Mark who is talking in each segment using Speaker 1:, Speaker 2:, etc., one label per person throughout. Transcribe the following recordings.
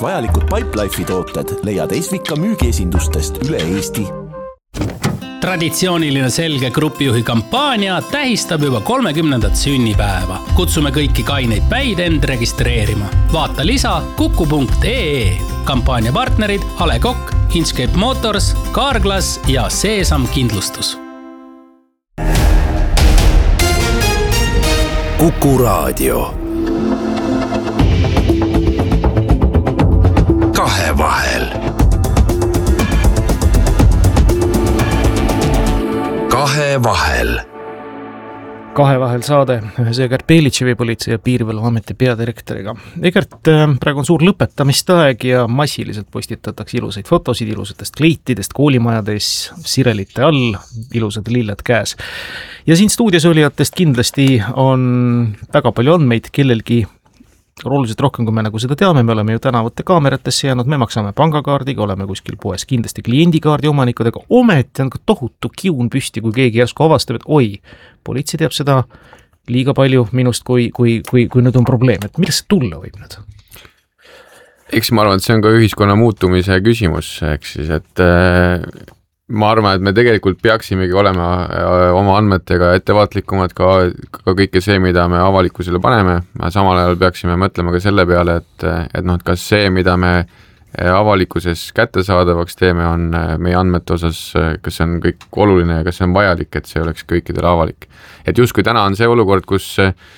Speaker 1: Vajalikud Pipelife'i tooted leiad Esvika müügiesindustest üle Eesti.
Speaker 2: Traditsiooniline Selge grupijuhi kampaania tähistab juba 30. sünnipäeva. Kutsume kõiki kaineid päid end registreerima. Vaata lisa kuku.ee. Kampaania partnerid A. Le Coq, Inchcape Motors, Carglass ja Seesam Kindlustus.
Speaker 1: Kuku Raadio. Kahevahel.
Speaker 3: Kahevahel saade ühes Egert Belitševi politsei- ja piirivalveameti peadirektoriga. Egert, praegu on suur lõpetamist-aeg ja massiliselt postitatakse ilusaid fotosid ilusatest kleitidest, koolimajades, sirelite all, ilusad lilled käes. Ja siin stuudios olijatest kindlasti on väga palju andmeid, kellelgi oluliselt rohkem, kui me nagu seda teame, me oleme ju tänavate kaameratesse jäänud, me maksame pangakaardiga, oleme kuskil poes kindlasti kliendikaardi omanikudega, ometi on ka tohutu kiun püsti, kui keegi järsku avastab, et oi, politsei teab seda liiga palju minust, kui nüüd on probleem, et millest tulla võib nüüd?
Speaker 4: Eks ma arvan, et see on ka ühiskonna muutumise küsimus, eks siis, et ma arvan, et me tegelikult peaksimegi olema oma andmetega ettevaatlikumad ka kõike see, mida me avalikkusele paneme. Samal ajal peaksime mõtlema ka selle peale, et kas see, mida me avalikkuses kättesaadavaks teeme, on meie andmete osas, kas see on kõik oluline ja kas see on vajalik, et see oleks kõikidele avalik. Et justkui täna on see olukord, kus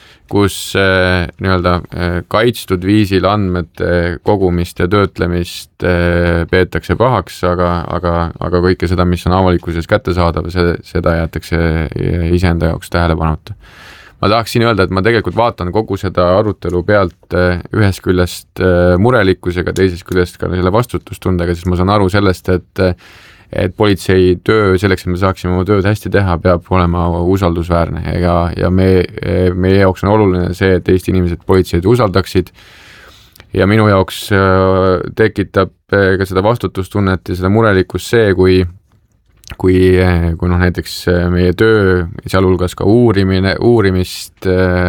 Speaker 4: nii-öelda kaitstud viisil andmete kogumist ja töötlemist peetakse pahaks, aga kõike seda, mis on avalikkuses kättesaadav, seda jäetakse iseenda jaoks tähelepanuta. Ma tahaksin öelda, et ma tegelikult vaatan kogu seda arutelu pealt ühest küljest murelikkusega, teisest küljest ka selle vastutustundega, sest ma saan aru sellest, et politsei töö selleks, et me saaksime oma tööd hästi teha, peab olema usaldusväärne ja meie jaoks on oluline see, et Eesti inimesed politseid usaldaksid ja minu jaoks tekitab ka seda vastutustunnet ja seda murelikkust see, kui näiteks meie töö, sealhulgas ka uurimist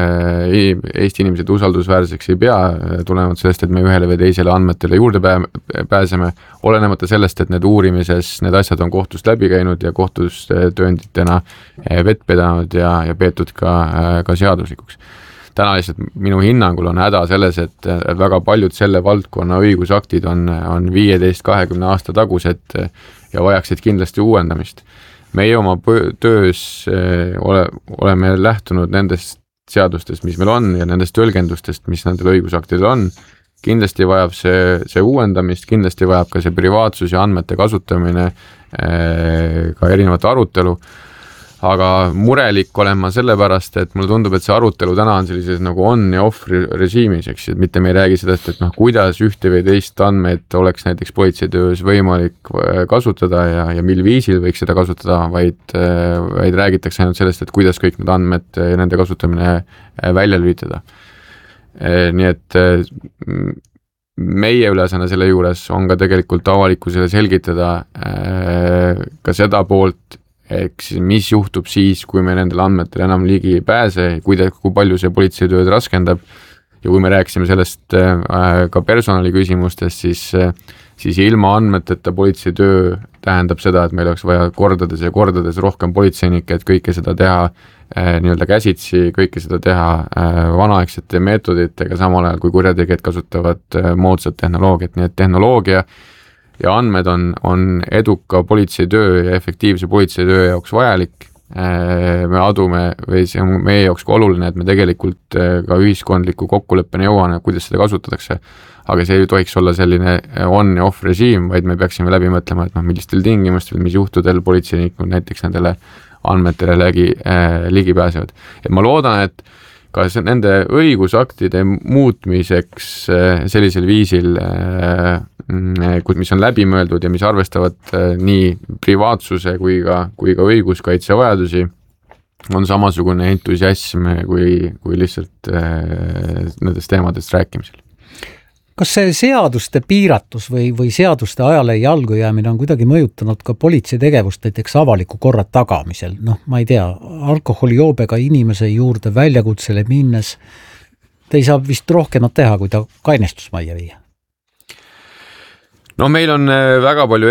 Speaker 4: Eesti inimesed usaldusväärseks ei pea, tulenevalt sellest, et me ühele või teisele andmetele juurde pääseme, olenemata sellest, et need uurimises need asjad on kohtust läbi käinud ja kohtus töönditena vett pedanud ja peetud ka seaduslikuks. Täna lihtsalt minu hinnangul on häda selles, et väga paljud selle valdkonna õigusaktid on 15-20 aasta tagused ja vajaksid kindlasti uuendamist. Meie oma töös oleme lähtunud nendest seadustest, mis meil on ja nendest tõlgendustest, mis nendel õigusaktidel on. Kindlasti vajab see uuendamist, kindlasti vajab ka see privaatsus ja andmete kasutamine ka erinevate arutelu. Aga murelik olen ma sellepärast, et mulle tundub, et see arutelu täna on sellises nagu on ja off režiimis, eks, et mitte me ei räägi sellest, et kuidas ühte või teist andmeid oleks näiteks politseitöös võimalik kasutada ja mil viisil võiks seda kasutada, vaid räägitakse ainult sellest, et kuidas kõik need andmed ja nende kasutamine välja lülitada. Nii et meie ülesanne selle juures on ka tegelikult avalikkusele selgitada ka seda poolt, eks mis juhtub siis, kui me nendele andmetele enam ligi ei pääse, kui palju see politseitööd raskendab ja kui me rääksime sellest ka personali küsimustest, siis ilma andmeteta politseitöö tähendab seda, et meil oleks vaja kordades rohkem politseinikke, et kõike seda teha nii-öelda käsitsi, kõike seda teha vanaaegsete meetoditega, samal ajal kui kurjategijad kasutavad moodsat tehnoloogiat, nii et tehnoloogia ja andmed on eduka politseitöö ja efektiivse politseitöö jaoks vajalik. Me adume või see on meie jaoks ka oluline, et me tegelikult ka ühiskondliku kokkuleppeni jõuame, kuidas seda kasutatakse. Aga see ei tohiks olla selline on ja off režiim, vaid me peaksime läbi mõtlema, et millistel tingimustel, mis juhtudel politseinikud näiteks nendele andmetele ligi pääsevad. Et ma loodan, et ka nende õigusaktide muutmiseks sellisel viisil, mis on läbimõeldud ja mis arvestavad nii privaatsuse kui ka õiguskaitse vajadusi, on samasugune entusiasm kui lihtsalt nendest teemadest rääkimisel.
Speaker 5: Kas see seaduste piiratus või seaduste ajale jalgu jäämine on kuidagi mõjutanud ka politsei tegevust näiteks avaliku korra tagamisel? Ma ei tea, alkoholijoobega inimese juurde väljakutsele minnes te ei saa vist rohkemat teha, kui ta kainestusmajja viia?
Speaker 4: No meil on väga palju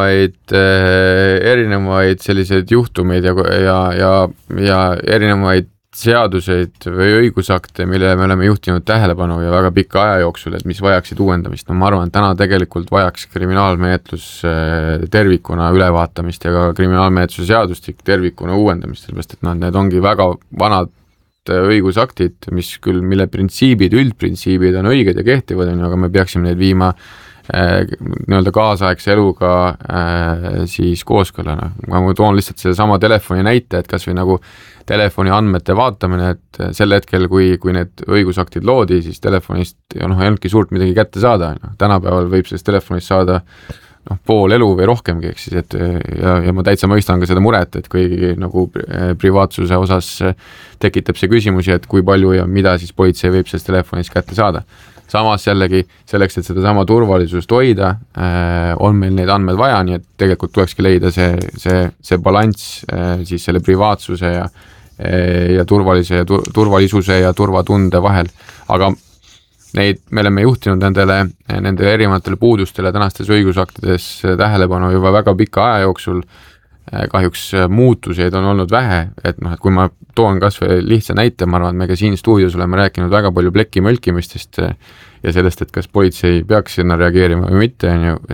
Speaker 4: erinevaid selliseid juhtumeid ja erinevaid seaduseid või õigusakte, mille me oleme juhtinud tähelepanu ja väga pika aja jooksul, et mis vajaksid uuendamist. No ma arvan, et täna tegelikult vajaks kriminaalmenetlus tervikuna ülevaatamist ja ka kriminaalmenetluse seadustik tervikuna uuendamist, sellepärast et need ongi väga vanad õigusaktid, mille printsiibid, üldprintsiibid on õiged ja kehtivad, aga me peaksime neid viima nii-öelda kaasaegse eluga siis kooskõlana. Ma toon lihtsalt selle sama telefoni näite, et kas või nagu telefoni andmete vaatamine, et sel hetkel, kui need õigusaktid loodi, siis telefonist ei olnudki suurt midagi kätte saada. Tänapäeval võib sellest telefonist saada pool elu või rohkemgi, eks siis, ja ma täitsa mõistan ka seda muret, et kui nagu privaatsuse osas tekitab see küsimusi, et kui palju ja mida siis politsei võib sellest telefonist kätte saada. Samas jällegi selleks, et seda sama turvalisust hoida, on meil neid andmed vaja, nii et tegelikult tulekski leida see balanss siis selle privaatsuse ja turvalisuse ja turvatunde vahel. Aga me oleme juhtinud nendele erinevatele puudustele tänastes õigusaktides tähelepanu juba väga pika aja jooksul. Kahjuks muutuseid on olnud vähe, et kui ma toon kas või lihtsa näite, ma arvan, et me ka siin stuudios oleme rääkinud väga palju pleki mölkimistest ja sellest, et kas politsei peaks sinna reageerima või mitte,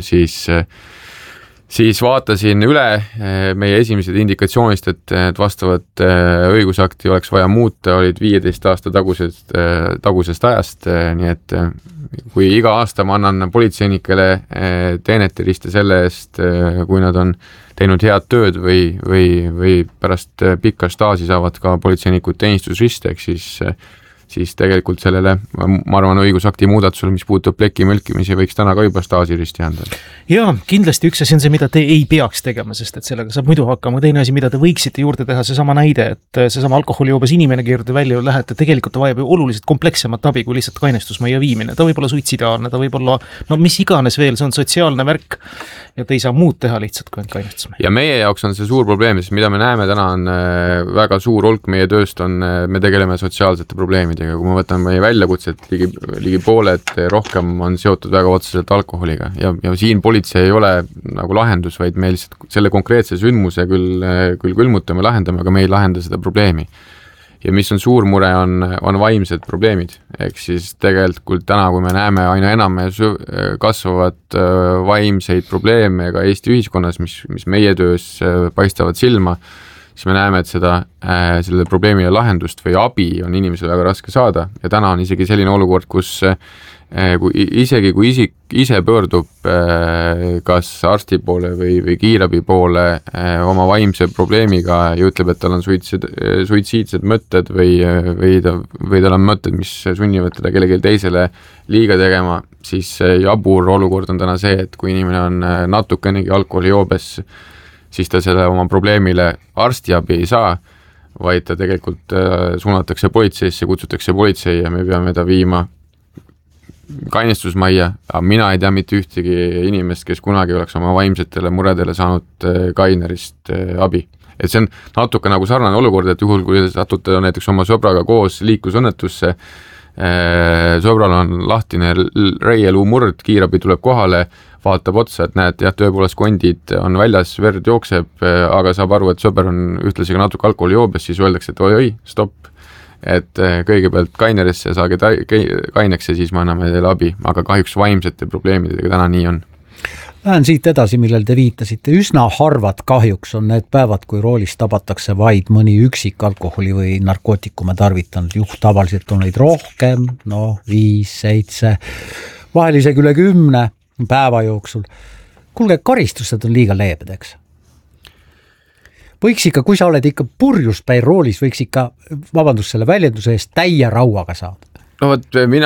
Speaker 4: siis vaatasin üle meie esimesed indikatsioonist, et vastavat õigusakti oleks vaja muuta, olid 15 aasta tagusest ajast, nii et kui iga aasta ma annan politseinikele teeneteriste selle eest, kui nad on teinud head tööd või pärast pikka staaži saavad ka politseinikud teenistusriste, siis tegelikult sellele, ma arvan, õigusakti muudatusele, mis puutub pleki mölkimisi, võiks täna ka juba staasiristi anda.
Speaker 3: Jaa, kindlasti üks asi on see, mida te ei peaks tegema, sest et sellega saab muidu hakkama. Teine asi, mida te võiksite juurde teha, see sama näide, et see sama alkoholijoobes inimene keerute välja ja lähete, tegelikult ta vajab ju oluliselt kompleksemat abi kui lihtsalt kainestusmajja viimine. Ta võib olla suitsidaalne, ta võib olla, mis iganes veel, see on sotsiaalne värk ja te ei saa muud teha lihtsalt kui kainestusmajja.
Speaker 4: Ja meie jaoks on see suur probleem, sest mida me näeme täna on väga suur hulk meie tööst me tegeleme sotsiaalsete probleemidega. Kui ma võtan meie väljakutset, ligi pooled rohkem on seotud väga otseselt alkoholiga ja siin politsei ei ole nagu lahendus, vaid me lihtsalt selle konkreetse sündmuse küll külmutame, lahendame, aga me ei lahenda seda probleemi. Ja mis on suur mure, on vaimsed probleemid. Ehk siis tegelikult täna, kui me näeme aina enam kasvavat vaimseid probleeme ka Eesti ühiskonnas, mis meie töös paistavad silma, siis me näeme, et selle probleemile lahendust või abi on inimesel väga raske saada ja täna on isegi selline olukord, kus kui isik ise pöördub kas arsti poole või kiirabi poole oma vaimse probleemiga ja ütleb, et tal on suitsiidsed mõtted või tal on mõtted, mis sunnivad teda kellelegi teisele liiga tegema, siis jabur olukord on täna see, et kui inimene on natukenegi alkoholijoobes, siis ta selle oma probleemile arstiabi ei saa, vaid ta tegelikult suunatakse politseisse, kutsutakse politsei ja me peame ta viima kainestusmajja, aga mina ei tea mitte ühtegi inimest, kes kunagi oleks oma vaimsetele muredele saanud kainerist abi. Et see on natuke nagu sarnane olukord, et juhul kui satute näiteks oma sõbraga koos liiklusõnnetusse, sõbral on lahtine reieluu murd, kiirabi tuleb kohale, vaatab otsa, et näed, jah, tõepoolest kondid on väljas, verd jookseb, aga saab aru, et sõber on ühtlasi ka natuke alkoholijoobes, siis öeldakse, et oi, stopp, et kõigepealt kainerisse saage kaineks ja siis me anname teile abi, aga kahjuks vaimsete probleemidega täna nii on.
Speaker 5: Lähen siit edasi, millel te viitasite. Üsna harvad kahjuks on need päevad, kui roolis tabatakse vaid mõni üksik alkoholi või narkootikume tarvitanud. Tavaliselt on neid rohkem, 5, 7, vahel isegi üle 10 päeva jooksul. Kuulge, karistused on liiga leebed, eks? Võiks ikka, kui sa oled ikka purjuspäi roolis, võiks ikka, vabandust selle väljenduse eest, täie rauaga saada.
Speaker 4: No võt, mina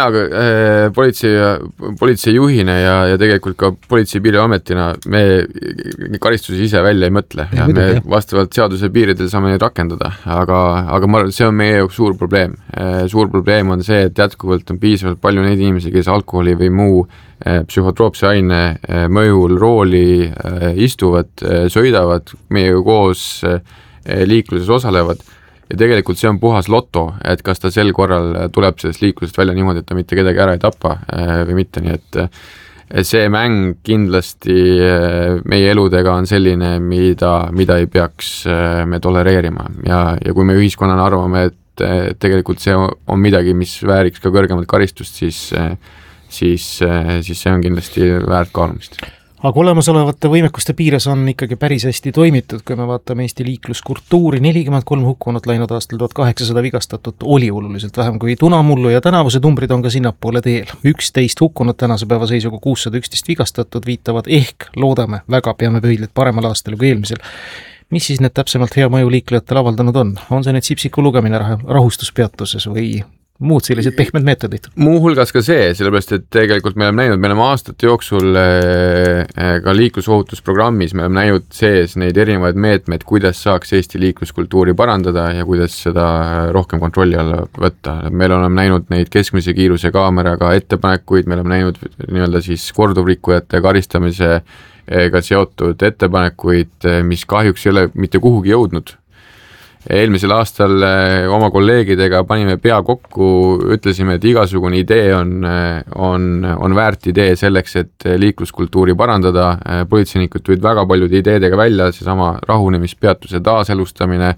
Speaker 4: politseijuhina ja tegelikult ka politsei piiriametina me karistusi ise välja ei mõtle ja me vastavalt seaduse piiridel saame neid rakendada, aga see on meie jaoks suur probleem. Suur probleem on see, et jätkuvalt on piisavalt palju neid inimesi, kes alkoholi või muu psühhotroopse aine mõjul rooli istuvad, sõidavad, meiega koos liikluses osalevad. Ja tegelikult see on puhas loto, et kas ta sel korral tuleb sellest liiklusest välja niimoodi, et ta mitte kedagi ära ei tapa või mitte, nii see mäng kindlasti meie eludega on selline, mida ei peaks me tolereerima ja kui me ühiskonnana arvame, et tegelikult see on midagi, mis vääriks ka kõrgemat karistust, siis see on kindlasti väärt kaalumist.
Speaker 3: Aga olemasolevate võimekuste piires on ikkagi päris hästi toimitud, kui me vaatame Eesti liikluskultuuri, 43 hukkunut läinud aastal, 1800 vigastatut oli oluliselt vähem kui tunamullu ja tänavused numbrid on ka sinnapoole teel. 11 hukkunut tänase päeva seisuga 611 vigastatud viitavad ehk, loodame, väga peame pöidlid paremal aastal kui eelmisel. Mis siis need täpsemalt hea mõju liiklejatele avaldanud on? On see nüüd sipsiku lugemine rahustuspeatuses või muud sellised pehmed meetodid?
Speaker 4: Muuhulgas ka see, sellepärast, et tegelikult me oleme aastate jooksul ka liiklusohutusprogrammis, me oleme näinud sees neid erinevaid meetmeid, kuidas saaks Eesti liikluskultuuri parandada ja kuidas seda rohkem kontrolli alla võtta. Meil oleme näinud neid keskmise kiiruse kaameraga ettepanekuid, me oleme näinud nii-öelda siis korduvrikkujate karistamise ka seotud ettepanekuid, mis kahjuks ei ole mitte kuhugi jõudnud. Eelmisel aastal oma kolleegidega panime pea kokku, ütlesime, et igasugune idee on väärt idee selleks, et liikluskultuuri parandada. Politseinikud tulid väga paljude ideedega välja, seesama rahunemispeatuse taaselustamine,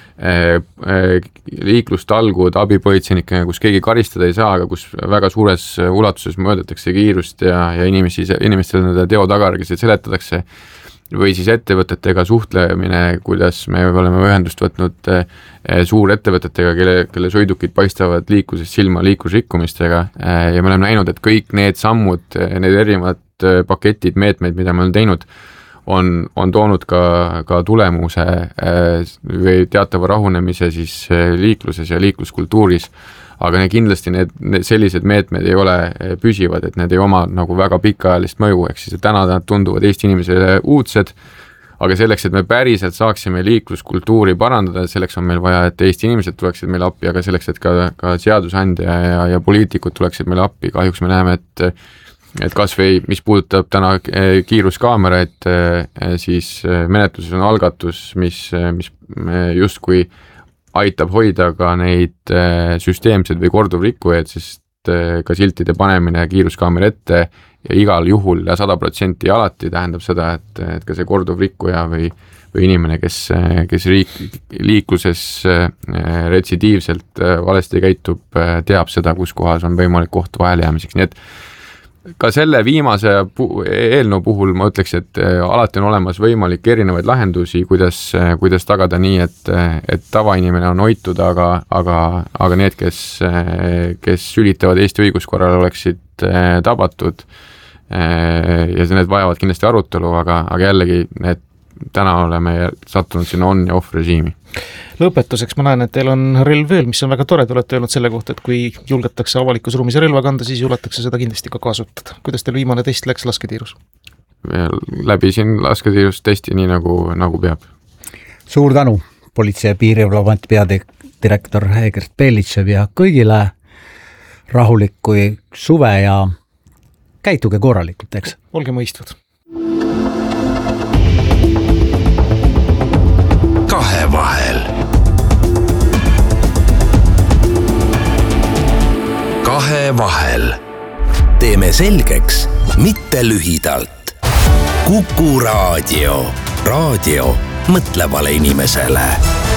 Speaker 4: liiklustalgud abipolitseinikega, kus keegi karistada ei saa, aga kus väga suures ulatuses mõõdetakse kiirust ja inimestele nende teo tagargisid seletatakse. Või siis ettevõtetega suhtlemine, kuidas me oleme ühendust võtnud suurettevõtetega, kelle sõidukid paistavad liiklusest silma liiklusrikkumistega ja me oleme näinud, et kõik need sammud, need erinevad paketid, meetmeid, mida me oleme teinud, on toonud ka tulemuse või teatava rahunemise siis liikluses ja liikluskultuuris. Aga kindlasti need sellised meetmed ei ole püsivad, et need ei oma nagu väga pikaajalist mõju, ehk siis täna nad tunduvad Eesti inimesele uudsed, aga selleks, et me päriselt saaksime liikluskultuuri parandada, selleks on meil vaja, et Eesti inimesed tuleksid meile appi, aga selleks, et ka seadusandja ja poliitikud tuleksid meile appi. Kahjuks me näeme, et kas või mis puudutab täna kiiruskaameraid, siis menetluses on algatus, mis justkui aitab hoida ka neid süsteemsed või korduvrikkujaid, sest ka siltide panemine kiiruskaamera ette ja igal juhul ja 100% alati tähendab seda, et ka see korduvrikkuja või inimene, kes liikluses retsidiivselt valesti käitub, teab seda, kus kohas on võimalik koht vahele jäämiseks. Nii et ka selle viimase eelnõu puhul ma ütleks, et alati on olemas võimalik erinevaid lahendusi, kuidas tagada nii, et tavainimene on hoitud, aga need, kes sülitavad Eesti õiguskorral, oleksid tabatud ja need vajavad kindlasti arutelu, aga jällegi täna oleme sattunud sinna on- ja off-režiimi.
Speaker 3: Lõpetuseks ma näen, et teil on relv veel, mis on väga tore, te olete öelnud selle kohta, et kui julgetakse avalikus ruumis relva kanda, siis juletakse seda kindlasti ka kasutada. Kuidas teil viimane test läks lasketiirus?
Speaker 4: Läbisin lasketiirustesti nii nagu peab.
Speaker 5: Suur tänu, Politsei- ja Piirivalveameti peadirektor Egert Belitšev ja kõigile rahulikku suve ja käituge korralikult, eks?
Speaker 3: Olge mõistvad.
Speaker 1: Kahevahel. Kahevahel. Teeme selgeks, mitte lühidalt. Kuku Raadio. Raadio mõtlevale inimesele.